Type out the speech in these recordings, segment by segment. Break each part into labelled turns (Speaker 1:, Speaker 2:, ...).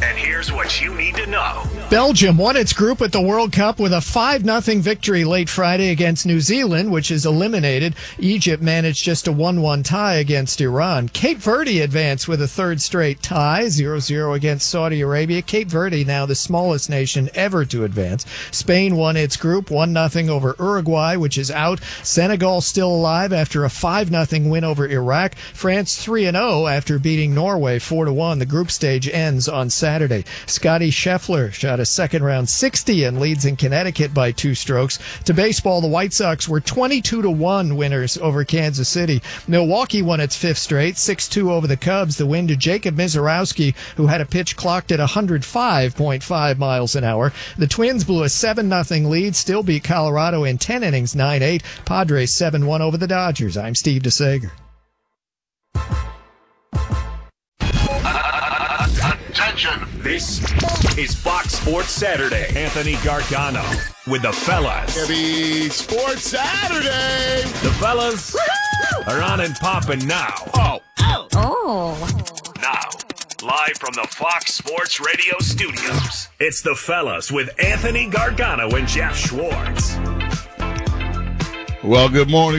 Speaker 1: And here's what you need to know.
Speaker 2: Belgium won its group at the World Cup with a 5-0 victory late Friday against New Zealand, which is eliminated. Egypt managed just a 1-1 tie against Iran. Cape Verde advanced with a third straight tie, 0-0 against Saudi Arabia. Cape Verde now the smallest nation ever to advance. Spain won its group 1-0 over Uruguay, which is out. Senegal still alive after a 5-0 win over Iraq. France 3-0 after beating Norway 4-1. The group stage ends on Saturday. Scotty Scheffler shot a second-round 60 and leads in Connecticut by 2 strokes. To baseball, the White Sox were 22-1 winners over Kansas City. Milwaukee won its 5th straight, 6-2 over the Cubs. The win to Jacob Mizorowski, who had a pitch clocked at 105.5 miles an hour. The Twins blew a 7-0 lead, still beat Colorado in 10 innings, 9-8. Padres 7-1 over the Dodgers. I'm Steve DeSager.
Speaker 1: Attention. This is Fox Sports Saturday. Anthony Gargano with the fellas.
Speaker 3: Heavy Sports Saturday.
Speaker 1: The fellas are on and popping now. Now, live from the Fox Sports Radio studios, it's the fellas with Anthony Gargano and Jeff Schwartz.
Speaker 3: Well, good morning.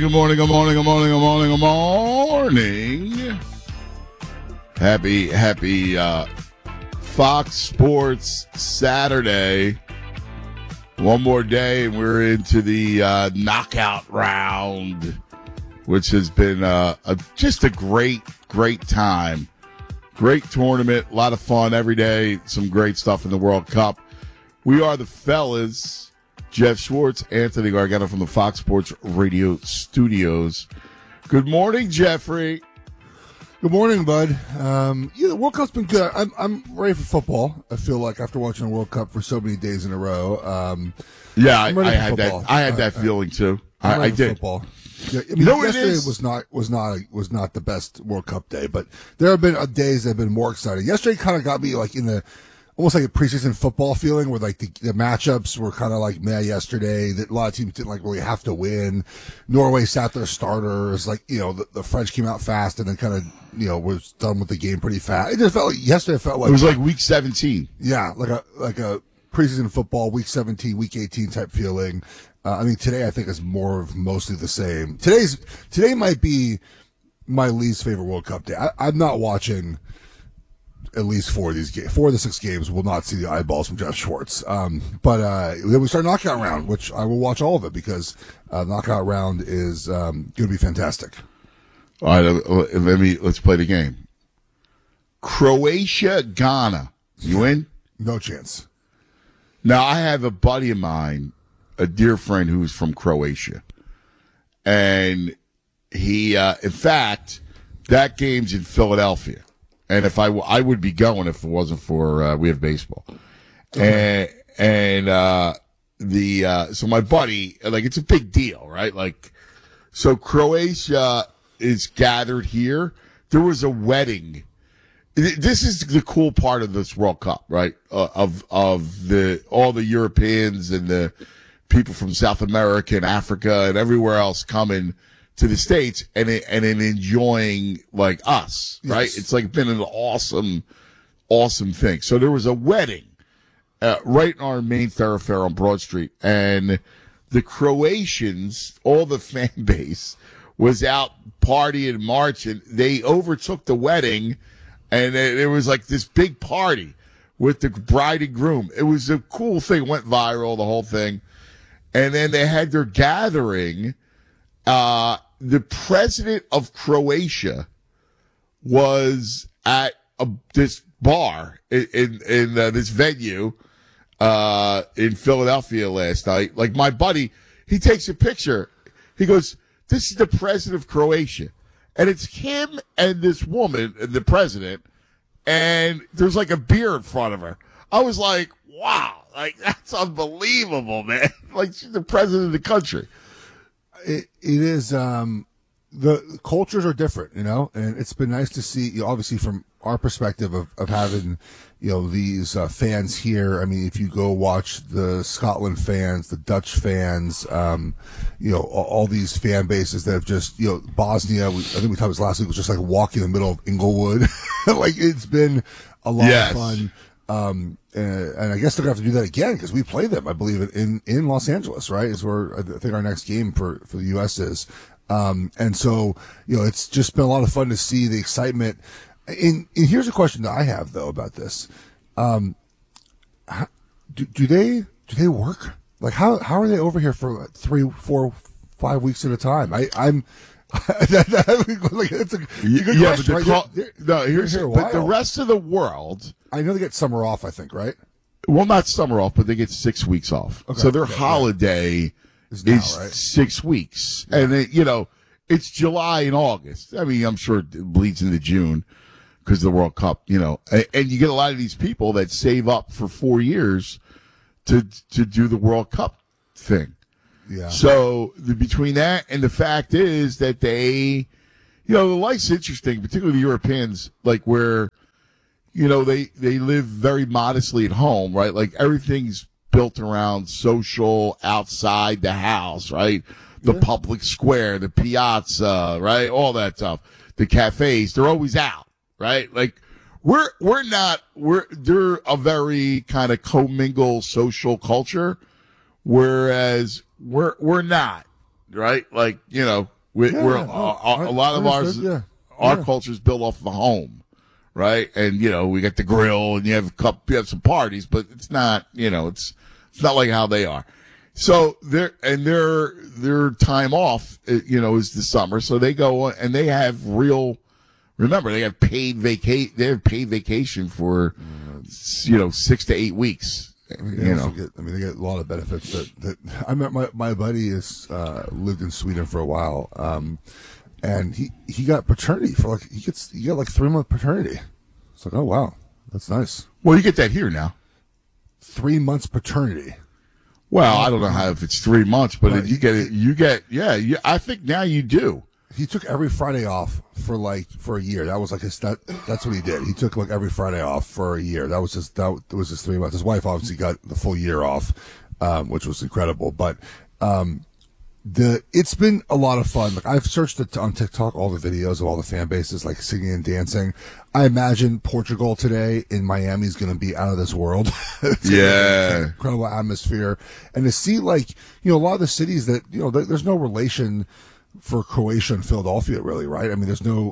Speaker 3: Happy Fox Sports Saturday. One more day, and we're into the knockout round, which has been just a great time. Great tournament, a lot of fun every day, some great stuff in the World Cup. We are the fellas, Jeff Schwartz, Anthony Gargano from the Fox Sports Radio studios. Good morning, Jeffrey.
Speaker 4: Good morning, bud. The World Cup's been good. I'm ready for football. I feel like after watching the World Cup for so many days in a row.
Speaker 3: I had that feeling too. I did.
Speaker 4: Football. Yeah, I mean, yesterday was not the best World Cup day, but there have been days that have been more exciting. Yesterday kind of got me like in the almost like a preseason football feeling, where like the matchups were kind of like meh yesterday. That a lot of teams didn't like really have to win. Norway sat their starters. Like, you know, the French came out fast and then kind of, you know, was done with the game pretty fast. It just felt like yesterday felt like
Speaker 3: it was like week 17.
Speaker 4: Yeah, like a preseason football week 17, week 18 type feeling. I mean, today I think is more of mostly the same. Today might be my least favorite World Cup day. I'm not watching at least 4 of these games. 4 of the 6 games will not see the eyeballs from Jeff Schwartz. But then we start knockout round, which I will watch all of it because knockout round is going to be fantastic.
Speaker 3: All right, let's play the game. Croatia, Ghana. You in?
Speaker 4: No chance.
Speaker 3: Now, I have a buddy of mine, a dear friend who's from Croatia. And he, in fact, that game's in Philadelphia. And if I would be going if it wasn't for, we have baseball. Okay. So my buddy, like, it's a big deal, right? Like, so Croatia is gathered here. There was a wedding. This is the cool part of this World Cup, right? Of all the Europeans and the people from South America and Africa and everywhere else coming to the States and enjoying like us, right? Yes. It's like been an awesome thing. So there was a wedding right in our main thoroughfare on Broad Street, and the Croatians, all the fan base, was out partying, marching. They overtook the wedding, and there was like this big party with the bride and groom. It was a cool thing. It went viral, the whole thing. And then they had their gathering. The president of Croatia was at this bar in this venue in Philadelphia last night. Like, my buddy, he takes a picture. He goes, "This is the president of Croatia." And it's him and this woman, the president, and there's like a beer in front of her. I was like, wow, like, that's unbelievable, man. Like, she's the president of the country.
Speaker 4: It is, the cultures are different, you know, and it's been nice to see, you know, obviously from our perspective of having, you know, these fans here. I mean, if you go watch the Scotland fans, the Dutch fans, you know, all these fan bases that have just, you know, Bosnia, I think we talked about this last week, was just like walking in the middle of Inglewood. Like, it's been a lot of fun. And I guess they're gonna have to do that again because we play them, I believe, in Los Angeles, right? Is where I think our next game for the U.S. is. And so, it's just been a lot of fun to see the excitement. And here's a question that I have though about this. Do they work? Like how are they over here for 3, 4, 5 weeks at a time? I'm like it's a good question, right?
Speaker 3: Here's but the rest of the world.
Speaker 4: I know they get summer off, I think, right?
Speaker 3: Well, not summer off, but they get 6 weeks off.
Speaker 4: Okay,
Speaker 3: so their holiday is
Speaker 4: right?
Speaker 3: 6 weeks, and it's July and August. I mean, I'm sure it bleeds into June because of the World Cup. And you get a lot of these people that save up for 4 years to do the World Cup thing.
Speaker 4: Yeah.
Speaker 3: So between that and the fact is that they, the life's interesting, particularly the Europeans, like where, they live very modestly at home, right? Like everything's built around social outside the house, right? The public square, the piazza, right? All that stuff. The cafes, they're always out, right? Like they're a very kind of commingle social culture, whereas we're not, right? Like, we're a lot of our culture's built off of a home, right? And, we got the grill and you have some parties, but it's not, it's not like how they are. So their time off, is the summer. So they go and they have remember, they have paid vacation for, 6 to 8 weeks.
Speaker 4: They get a lot of benefits. That I met my buddy lived in Sweden for a while, and he got paternity for he got like 3-month paternity. It's like, oh wow, that's nice.
Speaker 3: Well, you get that here now.
Speaker 4: 3 months paternity.
Speaker 3: Well, I don't know if it's 3 months, but
Speaker 4: right.
Speaker 3: You get it. You get I think now you do.
Speaker 4: He took every Friday off for a year. That was like that's what he did. He took like every Friday off for a year. That was his 3 months. His wife obviously got the full year off, which was incredible. But it's been a lot of fun. Like I've searched on TikTok all the videos of all the fan bases like singing and dancing. I imagine Portugal today in Miami is going to be out of this world.
Speaker 3: Yeah,
Speaker 4: incredible atmosphere, and to see a lot of the cities that there's no relation for Croatia and Philadelphia, really, right? I mean,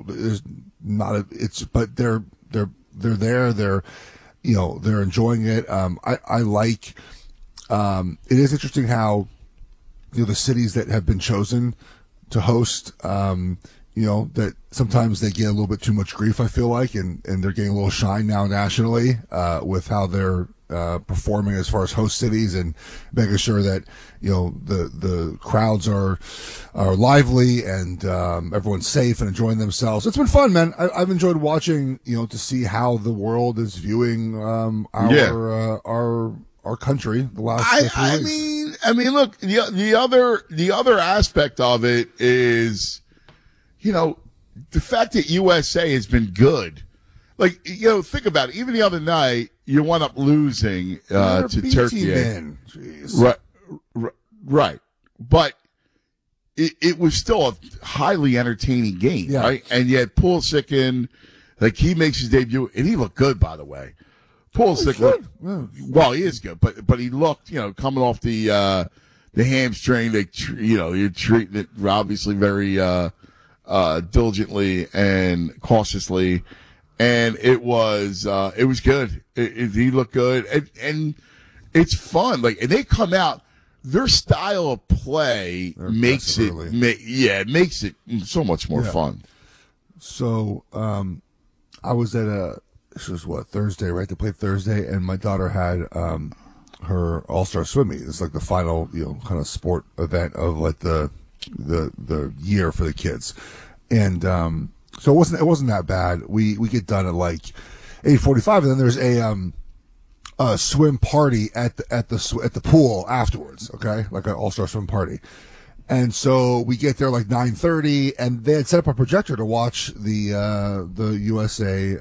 Speaker 4: but they're there, they're enjoying it. I like, it is interesting how, the cities that have been chosen to host, that sometimes they get a little bit too much grief, I feel like, and they're getting a little shine now nationally, with how they're, performing as far as host cities and making sure that the crowds are lively and everyone's safe and enjoying themselves. It's been fun, man. I've enjoyed watching to see how the world is viewing our country the last 3 weeks.
Speaker 3: I mean, look, the other aspect of it is the fact that USA has been good. Like, think about it. Even the other night, you wound up losing to Turkey. Right. But it was still a highly entertaining game, right? And yet Pulisic, he makes his debut, and he looked good, by the way. Pulisic well, he is good, but he looked, coming off the hamstring. You're treating it obviously very diligently and cautiously. And it was good. He looked good, and it's fun. Like, and they come out, their style of play makes it so much more fun.
Speaker 4: So, I was at this was Thursday, right? They played Thursday, and my daughter had her All-Star Swim Meet. It's like the final, kind of sport event of like the year for the kids, and so it wasn't that bad. We get done at like 8:45, and then there's a swim party at the pool afterwards. Okay, like an all-star swim party, and so we get there like 9:30, and they had set up a projector to watch the USA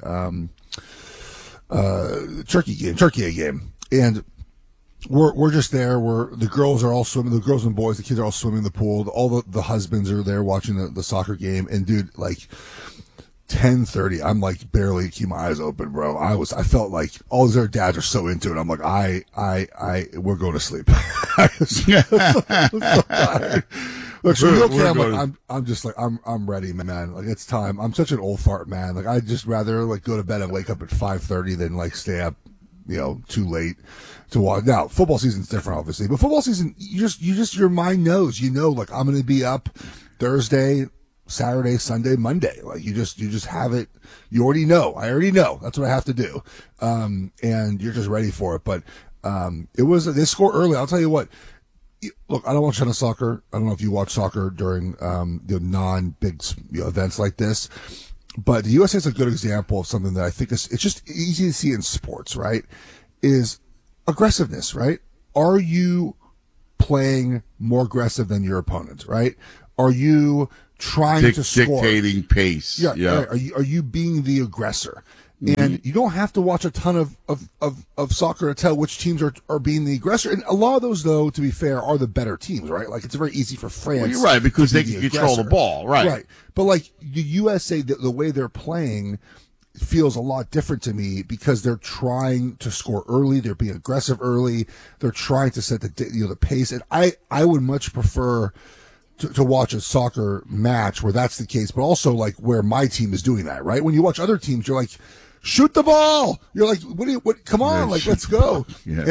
Speaker 4: Turkey game, and we're just there. The girls are all swimming. The girls and boys, the kids are all swimming in the pool. All the husbands are there watching the soccer game. And dude, like, 10:30, I'm like barely keep my eyes open, bro. I felt like all these other dads are so into it. I'm like, we're going to sleep. I'm so tired. Look, so okay, I'm just like, I'm ready, man. Like, it's time. I'm such an old fart, man. Like, I'd just rather like go to bed and wake up at 5:30 than like stay up, too late to watch. Now, football season's different, obviously, but football season, your mind knows, like, I'm going to be up Thursday, Saturday, Sunday, Monday. Like, you just have it. You already know. I already know. That's what I have to do. And you're just ready for it. But, they score early. I'll tell you what. Look, I don't watch a ton of soccer. I don't know if you watch soccer during non-big events like this, but the USA is a good example of something that I think it's just easy to see in sports, right? Is aggressiveness, right? Are you playing more aggressive than your opponent, right? Are you trying to score?
Speaker 3: Dictating pace.
Speaker 4: Yeah. Right. Are you being the aggressor? And you don't have to watch a ton of soccer to tell which teams are being the aggressor. And a lot of those, though, to be fair, are the better teams, right? Like, it's very easy for France.
Speaker 3: Well, you're right, because they can control the ball, right?
Speaker 4: Right. But, like, the USA, the way they're playing feels a lot different to me because they're trying to score early. They're being aggressive early. They're trying to set the pace. And I would much prefer to watch a soccer match where that's the case, but also, like, where my team is doing that, right? When you watch other teams, you're like, shoot the ball. You're like, come on, like, let's go.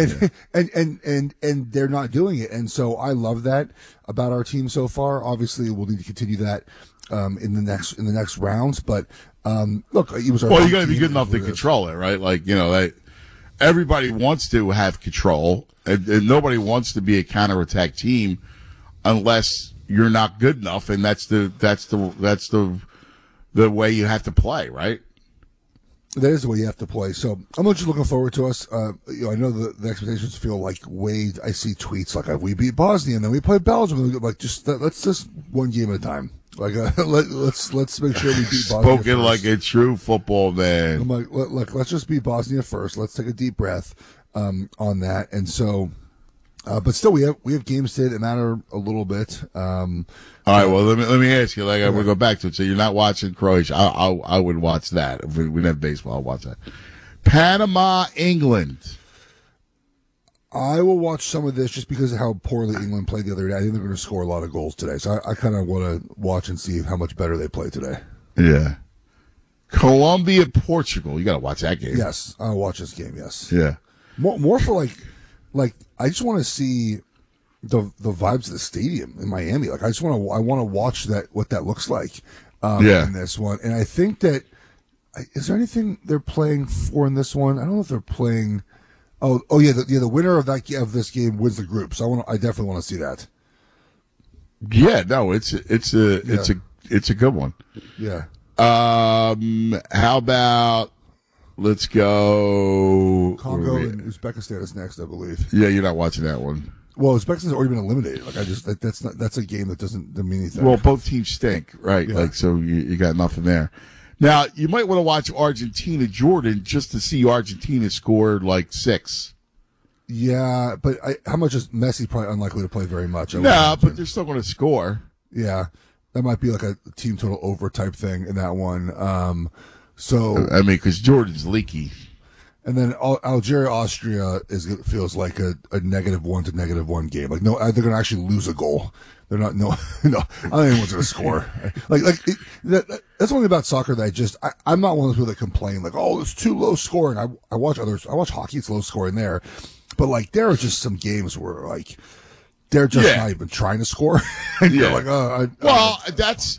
Speaker 4: And they're not doing it. And so I love that about our team so far. Obviously we'll need to continue that, in the next rounds. But, look, it was
Speaker 3: you got to be good enough to control it, right? Like, everybody wants to have control and nobody wants to be a counterattack team unless you're not good enough. And that's the way you have to play, right?
Speaker 4: That is the way you have to play. So I'm just looking forward to us. I know the expectations feel like Wade. I see tweets like, we beat Bosnia and then we play Belgium. Like, let's just one game at a time. Like, let's make sure we beat Bosnia.
Speaker 3: Spoken first. Like a true football man.
Speaker 4: I'm like, let's just beat Bosnia first. Let's take a deep breath, on that. And so, but still, we have games today that matter a little bit.
Speaker 3: All right. Well, let me ask you. Like, I'm gonna go back to it. So you're not watching Croatia. I would watch that if we didn't have baseball. I'll watch that. Panama, England.
Speaker 4: I will watch some of this just because of how poorly England played the other day. I think they're going to score a lot of goals today. So I kind of want to watch and see how much better they play today.
Speaker 3: Yeah. Colombia, Portugal. You got to watch that game.
Speaker 4: Yes, I'll watch this game. Yes.
Speaker 3: Yeah.
Speaker 4: More for like I just want to see the vibes of the stadium in Miami. Like, I want to watch what that looks like. In this one. And I think that, is there anything they're playing for in this one? I don't know if they're playing. Oh yeah, the winner of this game wins the group. So I definitely want to see that.
Speaker 3: Yeah, no, it's a good one.
Speaker 4: Yeah.
Speaker 3: How about, let's go
Speaker 4: Congo and Uzbekistan is next, I believe.
Speaker 3: Yeah, you're not watching that one.
Speaker 4: Well, Uzbekistan's already been eliminated. Like, that's a game that doesn't mean anything.
Speaker 3: Well, both teams stink, right? Yeah. Like, so you got nothing there. Now, you might want to watch Argentina, Jordan, just to see Argentina score like 6.
Speaker 4: Yeah, but how much is Messi? Probably unlikely to play very much.
Speaker 3: No, but they're still going to score.
Speaker 4: Yeah, that might be like a team total over type thing in that one. So
Speaker 3: I mean, because Jordan's leaky.
Speaker 4: And then Algeria, Austria feels like a -1 to -1 game. Like, no, they're going to actually lose a goal. They're not, no, I don't think anyone's going to score. That's one thing about soccer that I'm not one of those people that complain, like, oh, it's too low scoring. I watch hockey, it's low scoring there. But, like, there are just some games where, like, they're just not even trying to score. And you're like,
Speaker 3: that's,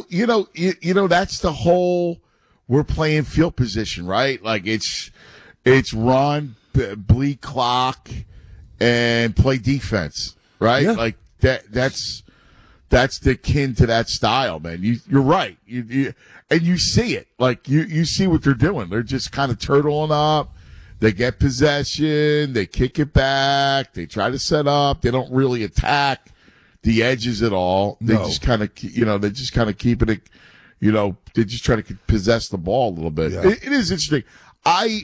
Speaker 3: that's the whole, we're playing field position, right? Like, it's run, bleed clock, and play defense, right?
Speaker 4: Yeah.
Speaker 3: Like, that's the kin to that style, man. You're right. And you see it. Like, you see what they're doing. They're just kind of turtling up. They get possession. They kick it back. They try to set up. They don't really attack the edges at all. They just kind of, they're just kind of keeping it, they're just trying to possess the ball a little bit.
Speaker 4: Yeah.
Speaker 3: It is interesting. I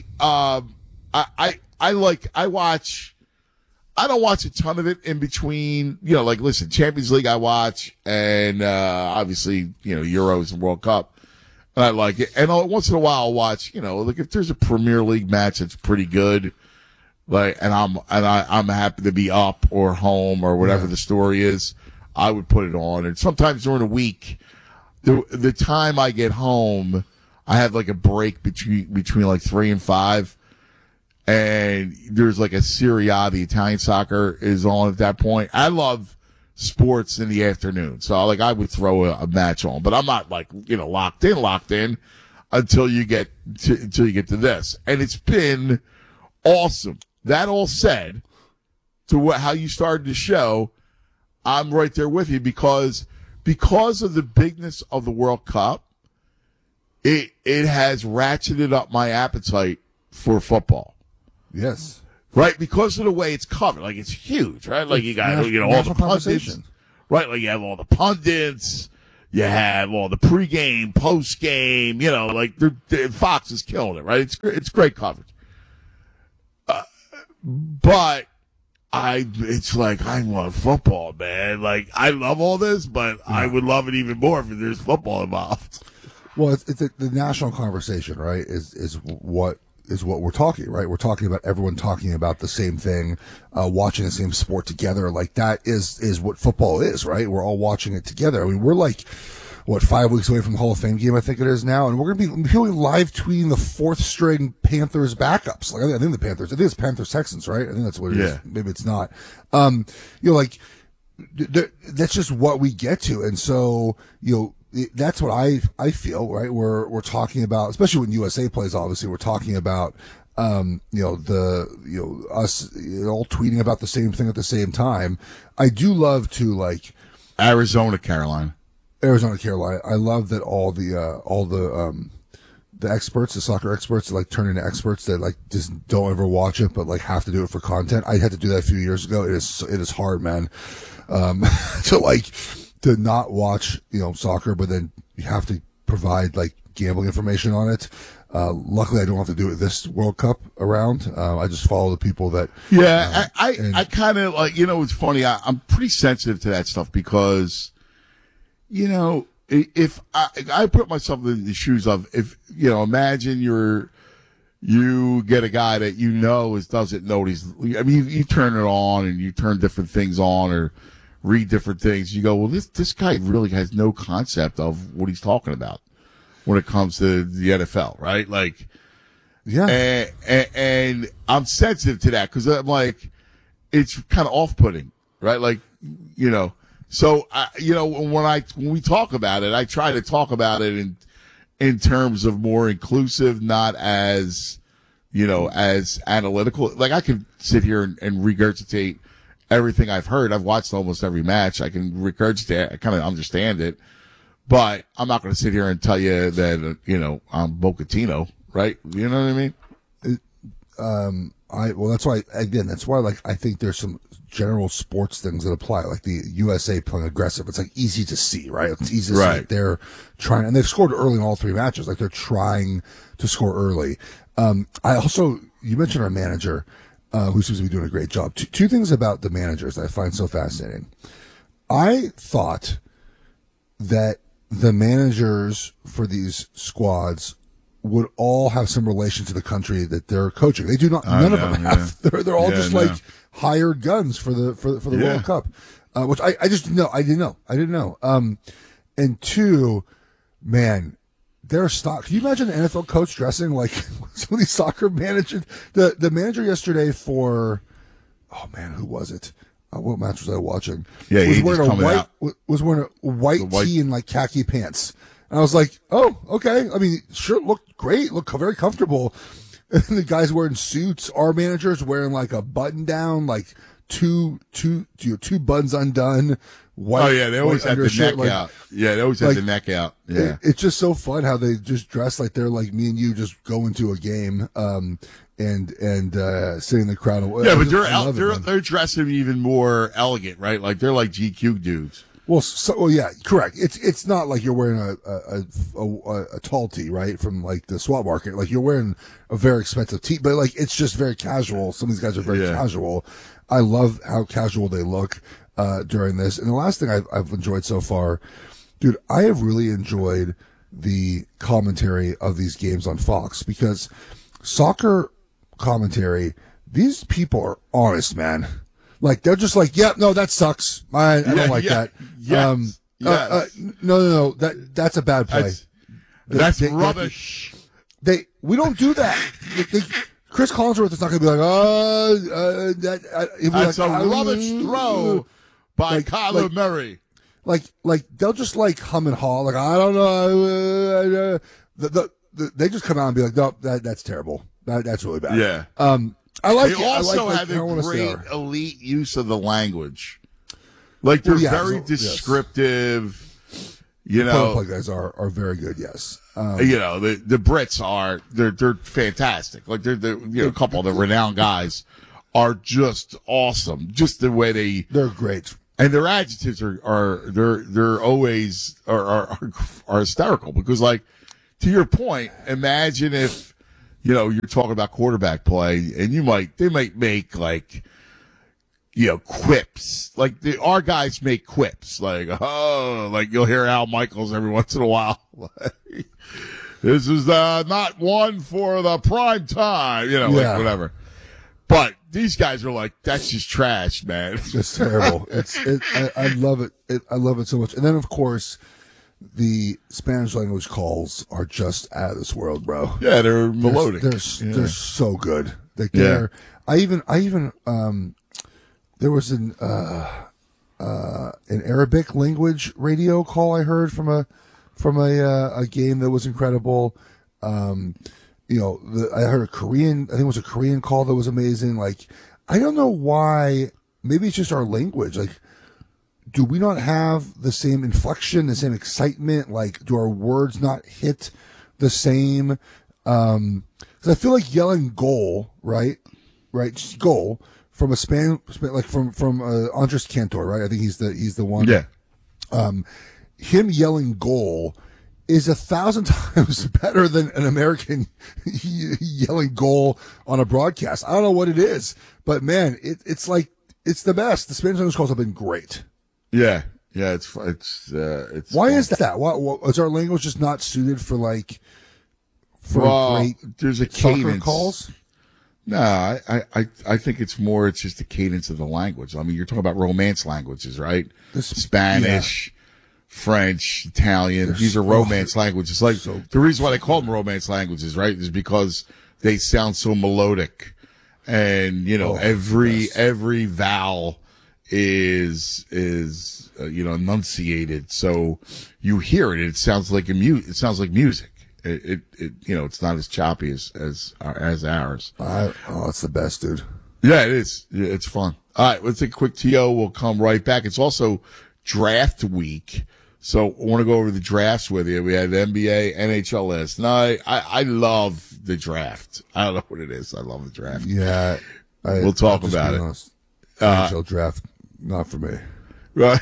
Speaker 3: don't watch a ton of it in between, like, listen, Champions League I watch, and, obviously, Euros and World Cup. And I like it. And once in a while I'll watch, like if there's a Premier League match that's pretty good, like, and I'm happy to be up or home or whatever the story is, I would put it on. And sometimes during the week, the time I get home, I have like a break between like 3 and 5. And there's like a Serie A, the Italian soccer is on at that point. I love sports in the afternoon. So like I would throw a match on, but I'm not like, locked in until you get to this. And it's been awesome. That all said, to how you started the show, I'm right there with you because of the bigness of the World Cup, it has ratcheted up my appetite for football.
Speaker 4: Yes.
Speaker 3: Right, because of the way it's covered. Like, it's huge, right? Like, you got, all the pundits. Right, like, you have all the pundits. You have all the pregame, postgame, like, Fox is killing it, right? It's great coverage. But it's like, I want football, man. Like, I love all this, but I would love it even more if there's football involved.
Speaker 4: Well, it's the national conversation, right? Is what we're talking, right? We're talking about everyone talking about the same thing, watching the same sport together. Like that is what football is, right? We're all watching it together. I mean, we're like, 5 weeks away from the Hall of Fame game, I think it is now. And we're going to be live tweeting the 4th string Panthers backups. Like, I think it's Panthers Texans, right? I think that's what it is. Maybe it's not. That's just what we get to. And so, that's what I feel, right? We're talking about, especially when USA plays, obviously, we're talking about, us, all tweeting about the same thing at the same time. I do love to
Speaker 3: Arizona, Carolina.
Speaker 4: I love that all the experts, the soccer experts, turn into experts that just don't ever watch it, but have to do it for content. I had to do that a few years ago. It is hard, man. To not watch, soccer, but then you have to provide gambling information on it. Luckily I don't have to do it this World Cup around. I just follow the people that.
Speaker 3: Yeah. I kind of it's funny. I'm pretty sensitive to that stuff because, if I put myself in the shoes of, if, imagine you get a guy that doesn't know you turn it on and you turn different things on or read different things. You go, well, this guy really has no concept of what he's talking about when it comes to the NFL, right? Yeah. And I'm sensitive to that because I'm like, it's kind of off-putting, right? So, when we talk about it, I try to talk about it in terms of more inclusive, not as, as analytical. Like, I could sit here and regurgitate everything I've heard. I've watched almost every match. I can regurgitate. I kind of understand it, but I'm not going to sit here and tell you that, I'm Bocatino, right? You know what I mean?
Speaker 4: That's why I think there's some general sports things that apply, like the USA playing aggressive. It's easy to see, right? It's easy to see that they're trying, and they've scored early in all 3 matches. They're trying to score early. You mentioned our manager, who seems to be doing a great job. Two things about the managers that I find so fascinating. I thought that the managers for these squads would all have some relation to the country that they're coaching. They do not. None of them have. They're all just hired guns for the World Cup, which I just didn't know. I didn't know. And two, man, their stock. Can you imagine an NFL coach dressing like some of these soccer managers? The manager yesterday for, oh man, who was it? What match was I watching?
Speaker 3: Yeah,
Speaker 4: was wearing a white tee and khaki pants. And I was like, oh, okay. I mean, sure, looked great, looked very comfortable. And the guys wearing suits. Our manager's wearing a button down, two buttons undone. White,
Speaker 3: they always have the neck out. Yeah, they always have the neck out. Yeah,
Speaker 4: it's just so fun how they just dress like they're like me and you just go into a game, and sit in the crowd.
Speaker 3: Yeah, but they're dressing even more elegant, right? They're like GQ dudes.
Speaker 4: Well, yeah, correct. It's not like you're wearing a tall tee, right, from the swap market. You're wearing a very expensive tee, but it's just very casual. Some of these guys are very casual. I love how casual they look during this. And the last thing I've enjoyed so far, dude, I have really enjoyed the commentary of these games on Fox, because soccer commentary, these people are honest, man. Like, they're just like, yeah, no, that sucks. I don't like that.
Speaker 3: Yes.
Speaker 4: No, that's a bad play.
Speaker 3: That's rubbish.
Speaker 4: We don't do that. Chris Collinsworth is not going to be like,
Speaker 3: that's a rubbish throw by Kyler Murray.
Speaker 4: Like they'll just like hum and haw. Like, I don't know. They just come out and be like, no, that's terrible. That's really bad.
Speaker 3: Yeah.
Speaker 4: I like
Speaker 3: they
Speaker 4: it.
Speaker 3: also have a great elite use of the language. Like, they're very descriptive.
Speaker 4: Yes.
Speaker 3: You know,
Speaker 4: play guys are very good. Yes.
Speaker 3: You know, the Brits are they're fantastic. Like, they're a couple of the renowned guys are just awesome. Just the way
Speaker 4: they're great.
Speaker 3: And their adjectives they're always are hysterical, because, like, to your point, imagine if, you know, you're talking about quarterback play and they might make, like, you know, quips. Like, our guys make quips. Like, like, you'll hear Al Michaels every once in a while. This is not one for the prime time, you know, like, whatever. But these guys are like, that's just trash, man.
Speaker 4: It's terrible. I love it. I love it so much. And then, of course, the Spanish language calls are just out of this world, bro.
Speaker 3: Yeah, they're melodic.
Speaker 4: They're so good. I even there was an Arabic language radio call I heard from a game that was incredible. You know, I heard a Korean, I think it was a Korean call that was amazing. Like, I don't know why, maybe it's just our language. Like, do we not have the same inflection, the same excitement? Like, do our words not hit the same? 'Cause I feel like yelling goal, right? Just goal from from Andres Cantor, right? I think he's the one.
Speaker 3: Yeah.
Speaker 4: Him yelling goal is 1,000 times better than an American yelling goal on a broadcast. I don't know what it is, but man, it's like, it's the best. The Spanish language calls have been great.
Speaker 3: Yeah. It's
Speaker 4: why
Speaker 3: fun.
Speaker 4: is that? Why is our language just not suited for great
Speaker 3: there's a
Speaker 4: soccer
Speaker 3: cadence.
Speaker 4: calls?
Speaker 3: No, I think it's just the cadence of the language. I mean, you're talking about romance languages, right? Spanish, French, Italian. These are romance languages. Like, the reason why they call them romance languages, right, is because they sound so melodic, and, you know, every vowel is you know, enunciated, so you hear it. It sounds like it sounds like music. It you know, it's not as choppy as ours.
Speaker 4: It's the best, dude.
Speaker 3: Yeah, it is. Yeah, it's fun. All right, let's take a quick TO. We'll come right back. It's also draft week, so I want to go over the drafts with you. We had the NBA, NHL list. No, I love the draft. I don't know what it is. I love the draft.
Speaker 4: Yeah,
Speaker 3: we'll talk about it.
Speaker 4: NHL draft, not for me.
Speaker 3: Right.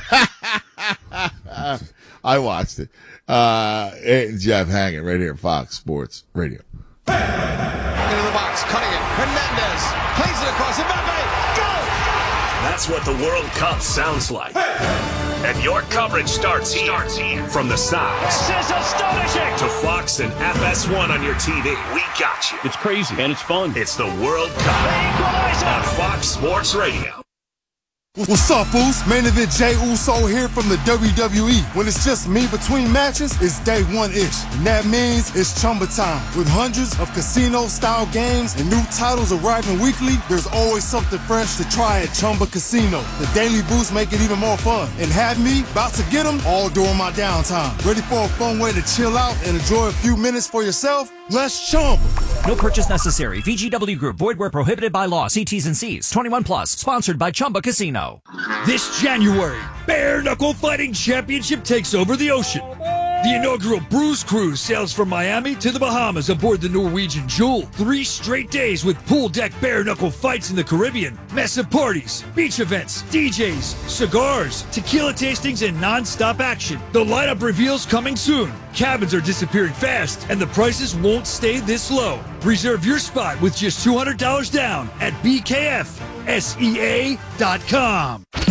Speaker 3: I watched it. Jeff Hanging right here, Fox Sports Radio.
Speaker 5: Into the box, cutting it. Hernandez plays it across. Mbappe, go!
Speaker 1: That's what the World Cup sounds like. And your coverage starts here. From the sides.
Speaker 6: This is astonishing!
Speaker 1: To Fox and FS1 on your TV. We got you.
Speaker 6: It's crazy and it's fun.
Speaker 1: It's the World Cup on Fox Sports Radio.
Speaker 7: What's up, Boost? Main event Jey Uso here from the WWE. When it's just me between matches, it's day one-ish. And that means it's Chumba time. With hundreds of casino-style games and new titles arriving weekly, there's always something fresh to try at Chumba Casino. The Daily Boost make it even more fun. And have me about to get them all during my downtime. Ready for a fun way to chill out and enjoy a few minutes for yourself? Let's Chumba.
Speaker 8: No purchase necessary. VGW Group. Void where prohibited by law. See T's and C's. 21 plus. Sponsored by Chumba Casino.
Speaker 9: This January, Bare Knuckle Fighting Championship takes over the ocean. The inaugural Bruise Cruise sails from Miami to the Bahamas aboard the Norwegian Jewel. 3 straight days with pool deck bare knuckle fights in the Caribbean, massive parties, beach events, DJs, cigars, tequila tastings, and non-stop action. The lineup reveals coming soon. Cabins are disappearing fast, and the prices won't stay this low. Reserve your spot with just $200 down at BKFSEA.com.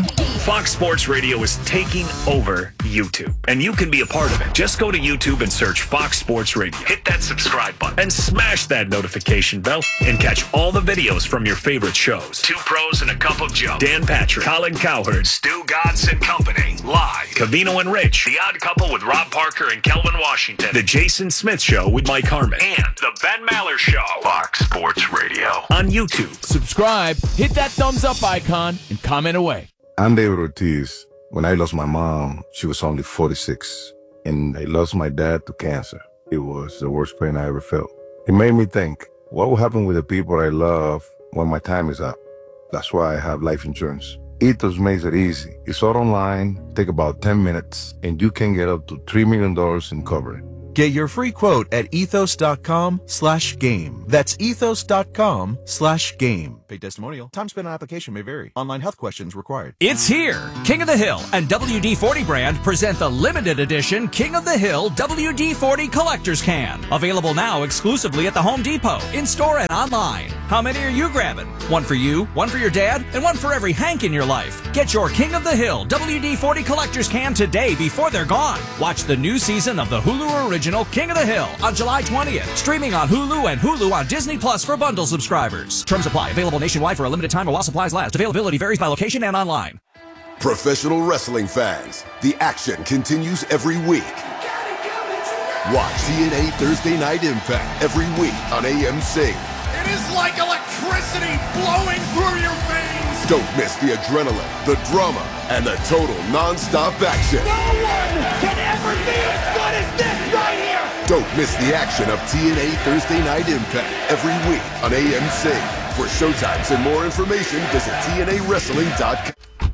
Speaker 1: Fox Sports Radio is taking over YouTube, and you can be a part of it. Just go to YouTube and search Fox Sports Radio. Hit that subscribe button and smash that notification bell and catch all the videos from your favorite shows. Two Pros and a Cup of Joe. Dan Patrick, Colin Cowherd, Stu Godson Company, live. Cavino and Rich, The Odd Couple with Rob Parker and Kelvin Washington. The Jason Smith Show with Mike Harmon. And The Ben Maller Show. Fox Sports Radio on YouTube.
Speaker 10: Subscribe, hit that thumbs up icon, and comment away.
Speaker 11: I'm David Ortiz. When I lost my mom, she was only 46. And I lost my dad to cancer. It was the worst pain I ever felt. It made me think, what will happen with the people I love when my time is up? That's why I have life insurance. Ethos makes it easy. It's all online, take about 10 minutes, and you can get up to $3 million in coverage.
Speaker 12: Get your free quote at ethos.com/game. That's ethos.com/game. Paid testimonial. Time spent on application may vary. Online health questions required.
Speaker 8: It's here. King of the Hill and WD-40 brand present the limited edition King of the Hill WD-40 Collector's Can. Available now exclusively at the Home Depot, in-store and online. How many are you grabbing? One for you, one for your dad, and one for every Hank in your life. Get your King of the Hill WD-40 Collector's Can today before they're gone. Watch the new season of the Hulu original King of the Hill on July 20th. Streaming on Hulu and Hulu on Disney Plus for bundle subscribers. Terms apply. Available nationwide for a limited time or while supplies last. Availability varies by location and online.
Speaker 13: Professional wrestling fans, the action continues every week. Watch TNA Thursday Night Impact every week on AMC.
Speaker 5: It is like electricity flowing through your veins.
Speaker 13: Don't miss the adrenaline, the drama, and the total non-stop action.
Speaker 5: No one can ever be as good as this right here.
Speaker 13: Don't miss the action of TNA Thursday Night Impact every week on AMC. For showtimes and more information, visit TNAWrestling.com.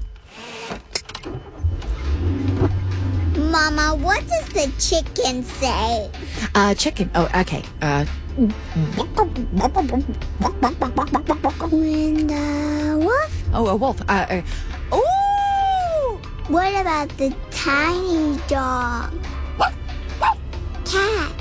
Speaker 14: Mama, what does the chicken say?
Speaker 15: Chicken. Oh, okay.
Speaker 14: And wolf?
Speaker 15: Oh, a wolf.
Speaker 14: Ooh! What about the tiny dog? Cat?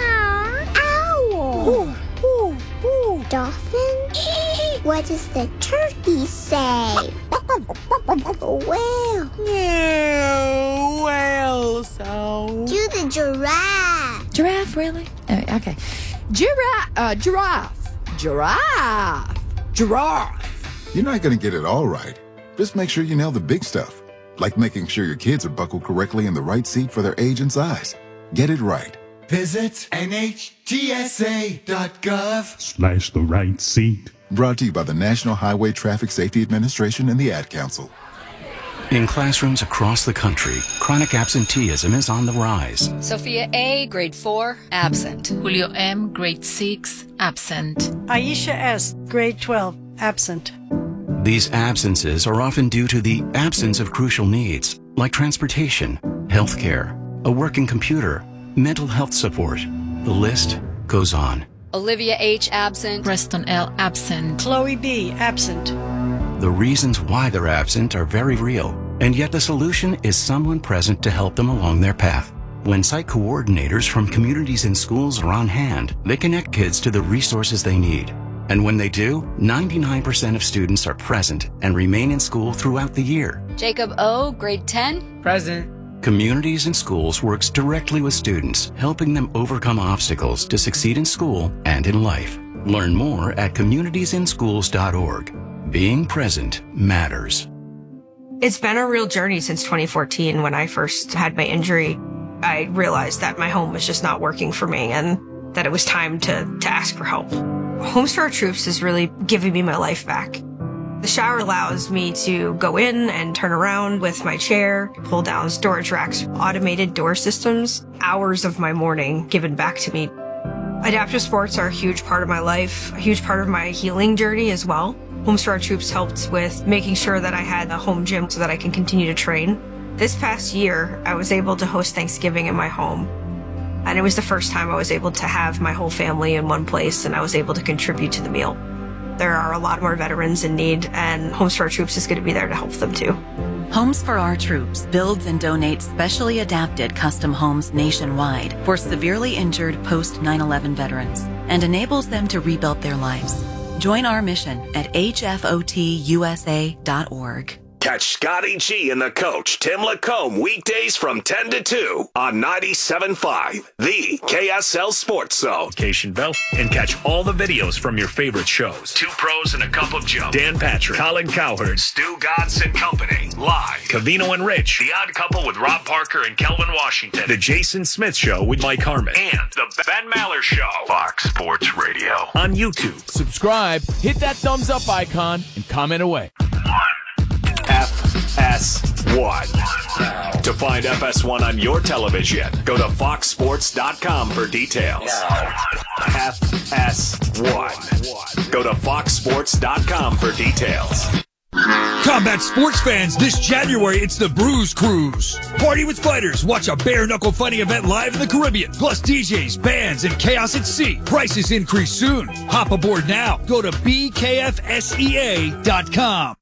Speaker 14: Owl?
Speaker 15: Ooh, ooh, ooh.
Speaker 14: Dolphin? What does the turkey say? Whale?
Speaker 15: Yeah, whale sound.
Speaker 14: Do the giraffe.
Speaker 15: Giraffe, really? Okay. Giraffe.
Speaker 16: You're not going to get it all right. Just make sure you nail the big stuff, like making sure your kids are buckled correctly in the right seat for their age and size. Get it right.
Speaker 17: Visit NHTSA.gov/
Speaker 18: the right seat.
Speaker 16: Brought to you by the National Highway Traffic Safety Administration and the Ad Council.
Speaker 19: In classrooms across the country, chronic absenteeism is on the rise.
Speaker 20: Sophia A., grade 4, absent.
Speaker 21: Julio M., grade 6, absent.
Speaker 22: Aisha S., grade 12, absent.
Speaker 19: These absences are often due to the absence of crucial needs, like transportation, healthcare, a working computer, mental health support. The list goes on.
Speaker 20: Olivia H., absent.
Speaker 21: Preston L., absent.
Speaker 22: Chloe B., absent.
Speaker 19: The reasons why they're absent are very real, and yet the solution is someone present to help them along their path. When site coordinators from communities and schools are on hand, they connect kids to the resources they need. And when they do, 99% of students are present and remain in school throughout the year.
Speaker 20: Jacob O., grade 10,
Speaker 21: present.
Speaker 19: Communities and Schools works directly with students, helping them overcome obstacles to succeed in school and in life. Learn more at communitiesinschools.org. Being present matters.
Speaker 23: It's been a real journey since 2014 when I first had my injury. I realized that my home was just not working for me and that it was time to ask for help. Homes for Our Troops is really giving me my life back. The shower allows me to go in and turn around with my chair, pull down storage racks, automated door systems, hours of my morning given back to me. Adaptive sports are a huge part of my life, a huge part of my healing journey as well. Homes for Our Troops helped with making sure that I had a home gym so that I can continue to train. This past year, I was able to host Thanksgiving in my home. And it was the first time I was able to have my whole family in one place and I was able to contribute to the meal. There are a lot more veterans in need, and Homes for Our Troops is going to be there to help them too.
Speaker 24: Homes for Our Troops builds and donates specially adapted custom homes nationwide for severely injured post 9/11 veterans and enables them to rebuild their lives. Join our mission at hfotusa.org.
Speaker 1: Catch Scotty G and the coach, Tim Lacombe, weekdays from 10 to 2 on 97.5, the KSL Sports Zone. Location Bell, and catch all the videos from your favorite shows. Two Pros and a Cup of Joe. Dan Patrick, Colin Cowherd, Stu Godson Company. Live. Cavino and Rich. The Odd Couple with Rob Parker and Kelvin Washington. The Jason Smith Show with Mike Harmon. And the Ben Maller Show. Fox Sports Radio. On YouTube.
Speaker 10: Subscribe, hit that thumbs up icon, and comment away.
Speaker 1: FS1. To find FS1 on your television, go to foxsports.com for details. FS1. Go to foxsports.com for details.
Speaker 9: Combat sports fans, this January it's the Bruise Cruise. Party with fighters, watch a bare-knuckle fighting event live in the Caribbean, plus DJs, bands, and chaos at sea. Prices increase soon. Hop aboard now. Go to bkfsea.com.